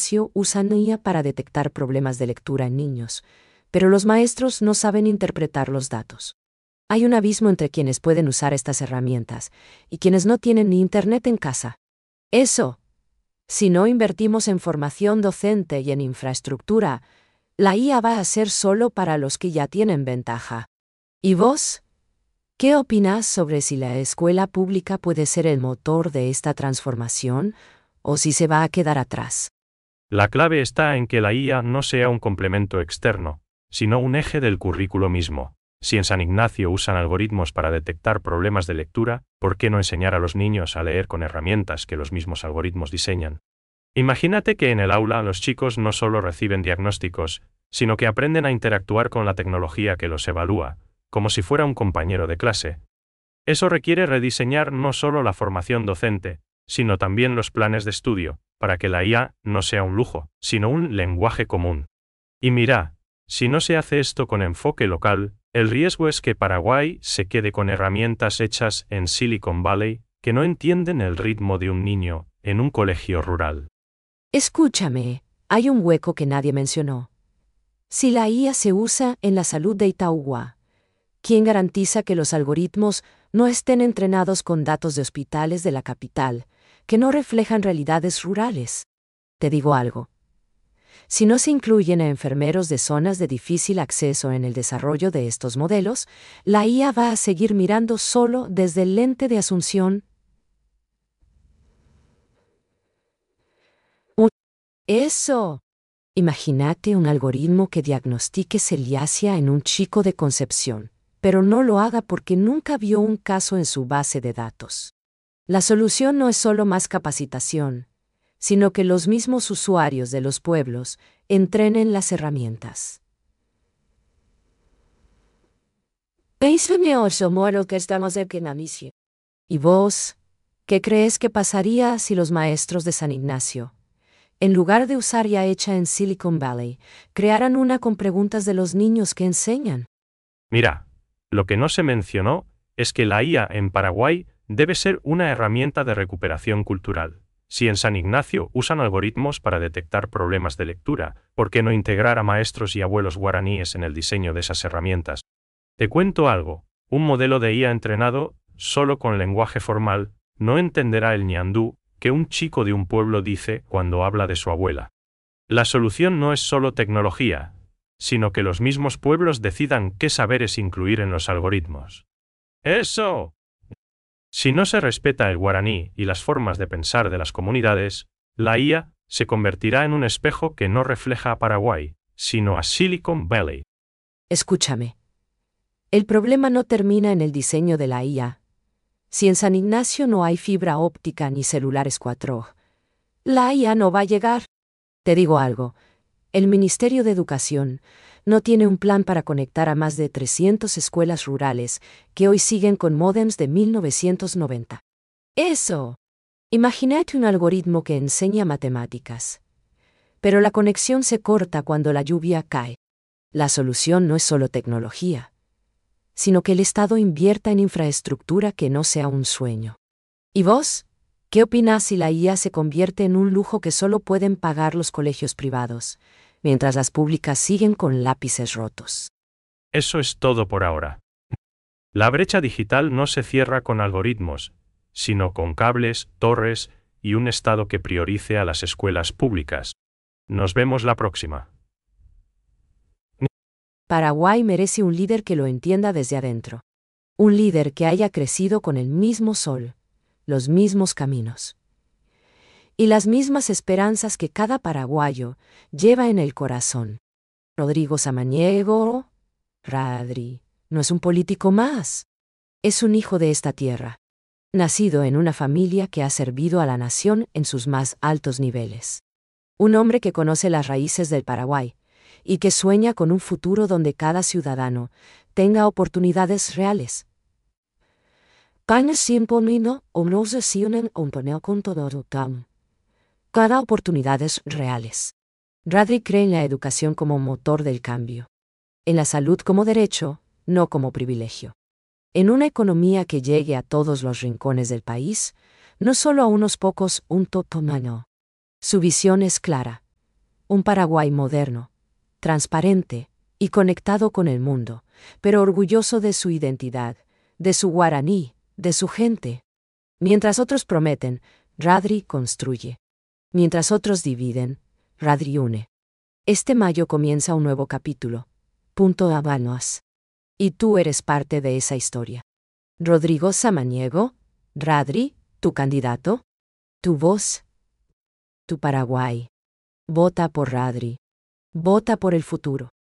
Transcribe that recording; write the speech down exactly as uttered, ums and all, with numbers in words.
Ignacio usan I A para detectar problemas de lectura en niños, pero los maestros no saben interpretar los datos. Hay un abismo entre quienes pueden usar estas herramientas y quienes no tienen ni internet en casa. Eso, si no invertimos en formación docente y en infraestructura, la I A va a ser solo para los que ya tienen ventaja. ¿Y vos? ¿Qué opinás sobre si la escuela pública puede ser el motor de esta transformación o si se va a quedar atrás? La clave está en que la I A no sea un complemento externo, sino un eje del currículo mismo. Si en San Ignacio usan algoritmos para detectar problemas de lectura, ¿por qué no enseñar a los niños a leer con herramientas que los mismos algoritmos diseñan? Imagínate que en el aula los chicos no solo reciben diagnósticos, sino que aprenden a interactuar con la tecnología que los evalúa, como si fuera un compañero de clase. Eso requiere rediseñar no solo la formación docente, sino también los planes de estudio, para que la I A no sea un lujo, sino un lenguaje común. Y mira, si no se hace esto con enfoque local, el riesgo es que Paraguay se quede con herramientas hechas en Silicon Valley que no entienden el ritmo de un niño en un colegio rural. Escúchame, hay un hueco que nadie mencionó. Si la I A se usa en la salud de Itauguá, ¿quién garantiza que los algoritmos no estén entrenados con datos de hospitales de la capital, que no reflejan realidades rurales? Te digo algo. Si no se incluyen a enfermeros de zonas de difícil acceso en el desarrollo de estos modelos, la I A va a seguir mirando solo desde el lente de Asunción. ¡Eso! Imagínate un algoritmo que diagnostique celiacia en un chico de Concepción, pero no lo haga porque nunca vio un caso en su base de datos. La solución no es solo más capacitación, sino que los mismos usuarios de los pueblos entrenen las herramientas. ¿Y vos? ¿Qué crees que pasaría si los maestros de San Ignacio, en lugar de usar I A hecha en Silicon Valley, crearan una con preguntas de los niños que enseñan? Mira, lo que no se mencionó es que la I A en Paraguay debe ser una herramienta de recuperación cultural. Si en San Ignacio usan algoritmos para detectar problemas de lectura, ¿por qué no integrar a maestros y abuelos guaraníes en el diseño de esas herramientas? Te cuento algo, un modelo de I A entrenado solo con lenguaje formal no entenderá el ñandú que un chico de un pueblo dice cuando habla de su abuela. La solución no es solo tecnología, sino que los mismos pueblos decidan qué saberes incluir en los algoritmos. ¡Eso! Si no se respeta el guaraní y las formas de pensar de las comunidades, la I A se convertirá en un espejo que no refleja a Paraguay, sino a Silicon Valley. Escúchame. El problema no termina en el diseño de la I A. Si en San Ignacio no hay fibra óptica ni celulares cuatro G, la I A no va a llegar. Te digo algo, el Ministerio de Educación no tiene un plan para conectar a más de trescientas escuelas rurales que hoy siguen con módems de mil novecientos noventa. Eso. Imagínate un algoritmo que enseña matemáticas. Pero la conexión se corta cuando la lluvia cae. La solución no es solo tecnología, sino que el Estado invierta en infraestructura que no sea un sueño. ¿Y vos? ¿Qué opinás si la I A se convierte en un lujo que solo pueden pagar los colegios privados, mientras las públicas siguen con lápices rotos? Eso es todo por ahora. La brecha digital no se cierra con algoritmos, sino con cables, torres y un Estado que priorice a las escuelas públicas. Nos vemos la próxima. Paraguay merece un líder que lo entienda desde adentro. Un líder que haya crecido con el mismo sol, los mismos caminos y las mismas esperanzas que cada paraguayo lleva en el corazón. Rodrigo Samaniego, Radri, no es un político más. Es un hijo de esta tierra, nacido en una familia que ha servido a la nación en sus más altos niveles. Un hombre que conoce las raíces del Paraguay y que sueña con un futuro donde cada ciudadano tenga oportunidades reales. Cada oportunidades reales. Radri cree en la educación como motor del cambio. En la salud como derecho, no como privilegio. En una economía que llegue a todos los rincones del país, no solo a unos pocos un totomano. Su visión es clara. Un Paraguay moderno, transparente y conectado con el mundo, pero orgulloso de su identidad, de su guaraní, de su gente. Mientras otros prometen, Radri construye. Mientras otros dividen, Radri une. Este mayo comienza un nuevo capítulo. Punto Habanos. Y tú eres parte de esa historia. Rodrigo Samaniego, Radri, tu candidato, tu voz, tu Paraguay. Vota por Radri. Vota por el futuro.